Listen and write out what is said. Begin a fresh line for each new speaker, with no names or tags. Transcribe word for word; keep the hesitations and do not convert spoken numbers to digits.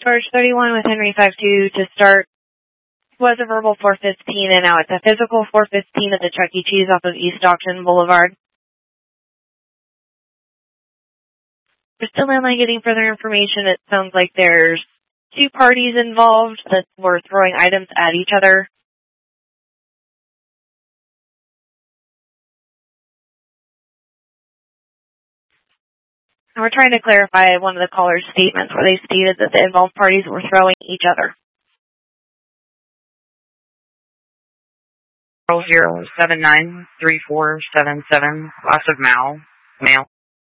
Charge thirty-one with Henry five two to start was a verbal four fifteen, and now it's a physical four fifteen at the Chuck E. Cheese off of East Auction Boulevard. We're still in line getting further information. It sounds like there's two parties involved that were throwing items at each other. And we're trying to clarify one of the caller's statements where they stated that the involved parties were throwing each other.
zero seven nine three four seven seven, class of Mao, male.